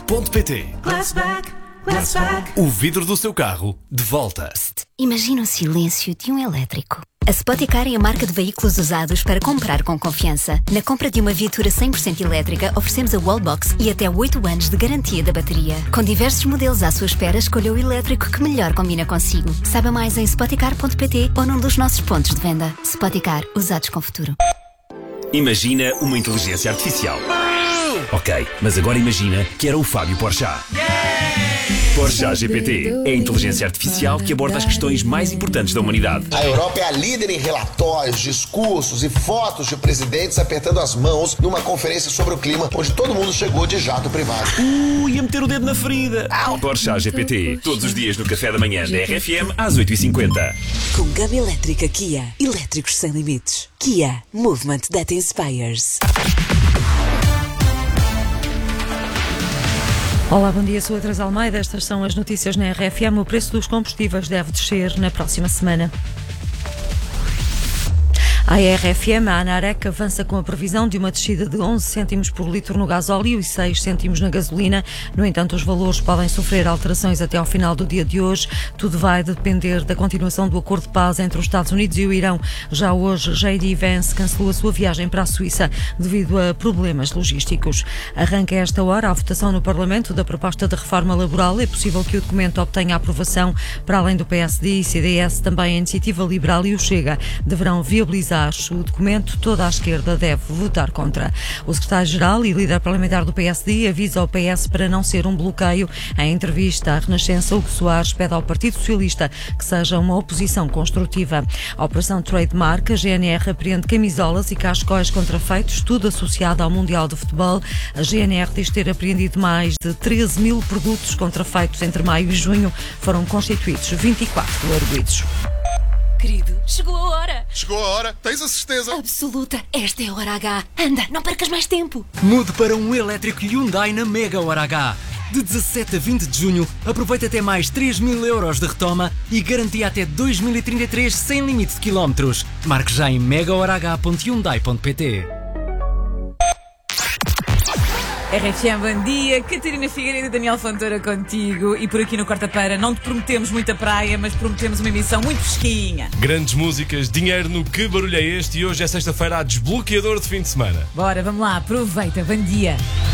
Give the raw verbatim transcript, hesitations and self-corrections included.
ponto pt. Glassback, Glassback. O vidro do seu carro de volta. Psst, imagina o silêncio de um elétrico. A Spoticar é a marca de veículos usados para comprar com confiança. Na compra de uma viatura cem por cento elétrica, oferecemos a Wallbox e até oito anos de garantia da bateria. Com diversos modelos à sua espera, escolha o elétrico que melhor combina consigo. Saiba mais em spoticar ponto pt ou num dos nossos pontos de venda. Spoticar, usados com futuro. Imagina uma inteligência artificial. Ok, mas agora imagina que era o Fábio Porchat. Porchat G P T é a inteligência artificial que aborda as questões mais importantes da humanidade. A Europa é a líder em relatórios, discursos e fotos de presidentes apertando as mãos numa conferência sobre o clima, onde todo mundo chegou de jato privado. Uh, ia meter o dedo na ferida. Porchat G P T, todos os dias no café da manhã da R F M às oito e cinquenta. Com gama elétrica Kia, elétricos sem limites. Kia, movement that inspires. Olá, bom dia, sou a Teresa Almeida. Estas são as notícias na R F M. O preço dos combustíveis deve descer na próxima semana. A R F M, a ANAREC, avança com a previsão de uma descida de onze cêntimos por litro no gasóleo e seis cêntimos na gasolina. No entanto, os valores podem sofrer alterações até ao final do dia de hoje. Tudo vai depender da continuação do acordo de paz entre os Estados Unidos e o Irão. Já hoje, J D Vance cancelou a sua viagem para a Suíça devido a problemas logísticos. Arranca a esta hora a votação no Parlamento da proposta de reforma laboral. É possível que o documento obtenha aprovação. Para além do P S D e C D S, também a Iniciativa Liberal e o Chega deverão viabilizar o documento. Toda a esquerda deve votar contra. O secretário-geral e líder parlamentar do P S D avisa ao P S para não ser um bloqueio. Em entrevista à Renascença, Hugo Soares pede ao Partido Socialista que seja uma oposição construtiva. A Operação Trademark, a G N R apreende camisolas e cascóis contrafeitos, tudo associado ao Mundial de Futebol. A G N R diz ter apreendido mais de treze mil produtos contrafeitos entre maio e junho. Foram constituídos vinte e quatro arguidos. Querido, chegou a hora. Chegou a hora? Tens a certeza? Absoluta. Esta é a hora H. Anda, não percas mais tempo. Mude para um elétrico Hyundai na Mega Hora H. De dezassete a vinte de junho, aproveita até mais três mil euros de retoma e garantia até dois mil e trinta e três sem limite de quilómetros. Marque já em mega hora h ponto hyundai ponto pt. R F M, bom dia. Catarina Figueiredo e Daniel Fontoura contigo. E por aqui no Quarta-feira não te prometemos muita praia, mas prometemos uma emissão muito fresquinha. Grandes músicas, dinheiro no Que Barulho é Este? E hoje é sexta-feira, há desbloqueador de fim de semana. Bora, vamos lá, aproveita, bom dia.